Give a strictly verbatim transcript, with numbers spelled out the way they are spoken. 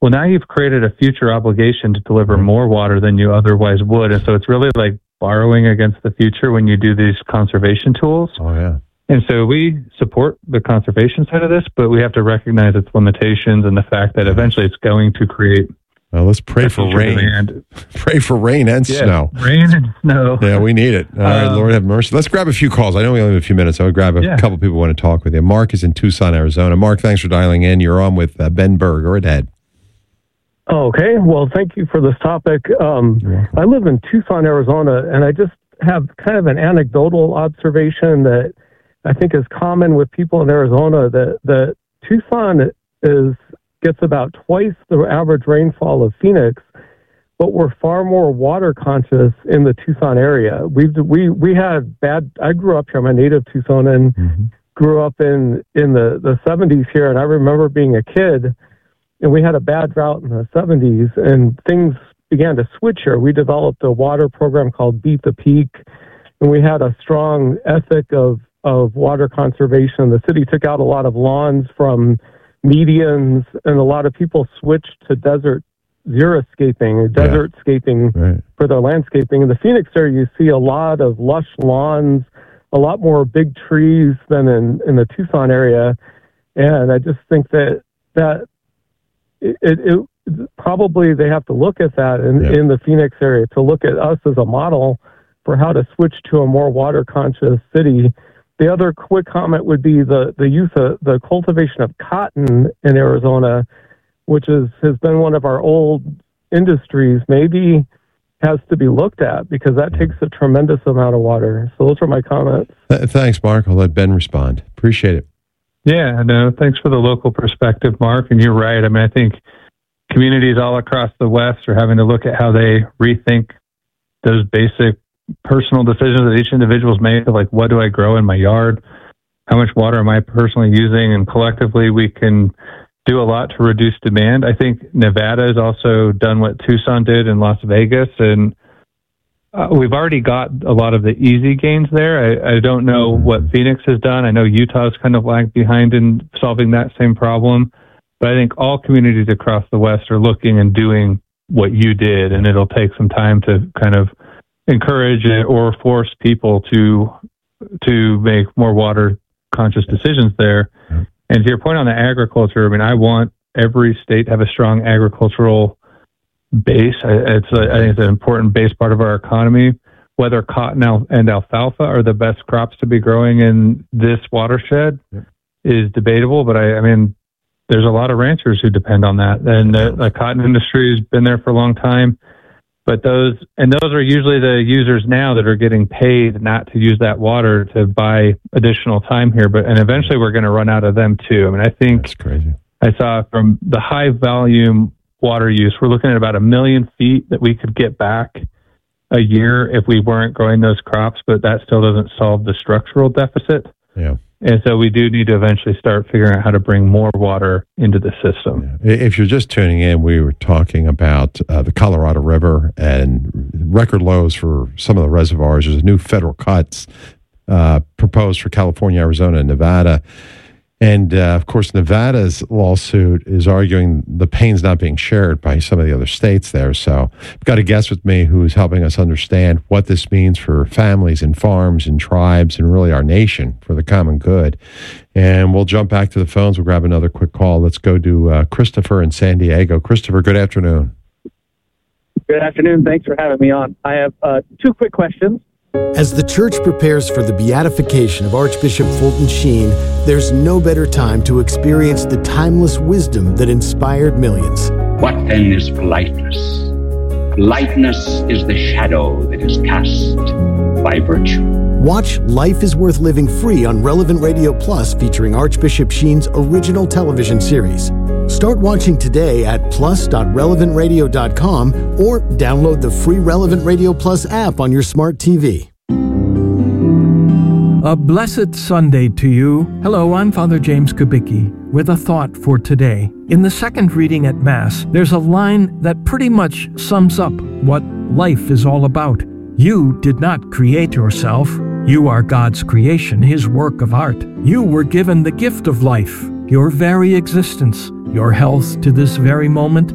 well, now you've created a future obligation to deliver more water than you otherwise would. And so it's really like borrowing against the future when you do these conservation tools. Oh, yeah. And so we support the conservation side of this, but we have to recognize its limitations and the fact that eventually it's going to create. Well, let's pray for rain. Demand. Pray for rain and yeah, snow. Rain and snow. Yeah, we need it. All right, um, Lord have mercy. Let's grab a few calls. I know we only have a few minutes. I would grab a yeah. couple people who want to talk with you. Mark is in Tucson, Arizona. Mark, thanks for dialing in. You're on with uh, Ben Berg. Go ahead. Okay. Well, thank you for this topic. Um, I live in Tucson, Arizona, and I just have kind of an anecdotal observation that I think is common with people in Arizona, that, that Tucson is gets about twice the average rainfall of Phoenix, but we're far more water conscious in the Tucson area. We've, we we had bad, I grew up here, I'm a native Tucsonan, mm-hmm. grew up in, in the, the seventies here, and I remember being a kid, and we had a bad drought in the seventies, and things began to switch here. We developed a water program called Beat the Peak, and we had a strong ethic of, of water conservation. The city took out a lot of lawns from medians, and a lot of people switched to desert xeriscaping, desert yeah. scaping right. for their landscaping. In the Phoenix area, you see a lot of lush lawns, a lot more big trees than in, in the Tucson area. And I just think that that it, it, it probably they have to look at that in, yeah. in the Phoenix area to look at us as a model for how to switch to a more water conscious city. The other quick comment would be the, the use of the cultivation of cotton in Arizona, which is, has been one of our old industries, maybe has to be looked at because that takes a tremendous amount of water. So those are my comments. Th- thanks, Mark. I'll let Ben respond. Appreciate it. Yeah, no, thanks for the local perspective, Mark. And you're right. I mean, I think communities all across the West are having to look at how they rethink those basic personal decisions that each individual's made, like what do I grow in my yard? How much water am I personally using? And collectively, we can do a lot to reduce demand. I think Nevada has also done what Tucson did in Las Vegas, and uh, we've already got a lot of the easy gains there. I, I don't know what Phoenix has done. I know Utah's kind of lagged behind in solving that same problem, but I think all communities across the West are looking and doing what you did, and it'll take some time to kind of encourage or force people to to make more water conscious decisions there. Mm-hmm. And to your point on the agriculture, I mean, I want every state to have a strong agricultural base. It's a, I think it's an important base part of our economy. Whether cotton and alfalfa are the best crops to be growing in this watershed yeah. is debatable, but I, I mean, there's a lot of ranchers who depend on that. And the, the cotton industry has been there for a long time. But those, and those are usually the users now that are getting paid not to use that water to buy additional time here. But, and eventually we're going to run out of them too. I mean, I think that's crazy. I saw from the high volume water use, we're looking at about a million feet that we could get back a year if we weren't growing those crops, but that still doesn't solve the structural deficit. Yeah. And so we do need to eventually start figuring out how to bring more water into the system. Yeah. If you're just tuning in, we were talking about uh, the Colorado River and record lows for some of the reservoirs. There's new federal cuts uh, proposed for California, Arizona, and Nevada. And, uh, of course, Nevada's lawsuit is arguing the pain's not being shared by some of the other states there. So I've got a guest with me who's helping us understand what this means for families and farms and tribes and really our nation for the common good. And we'll jump back to the phones. We'll grab another quick call. Let's go to uh, Christopher in San Diego. Christopher, good afternoon. Good afternoon. Thanks for having me on. I have uh, two quick questions. As the church prepares for the beatification of Archbishop Fulton Sheen, there's no better time to experience the timeless wisdom that inspired millions. What then is politeness? Politeness is the shadow that is cast by virtue. Watch Life is Worth Living free on Relevant Radio Plus, featuring Archbishop Sheen's original television series. Start watching today at plus dot relevant radio dot com or download the free Relevant Radio Plus app on your smart T V. A blessed Sunday to you. Hello, I'm Father James Kubicki with a thought for today. In the second reading at Mass, there's a line that pretty much sums up what life is all about. You did not create yourself. You are God's creation, His work of art. You were given the gift of life, your very existence, your health to this very moment,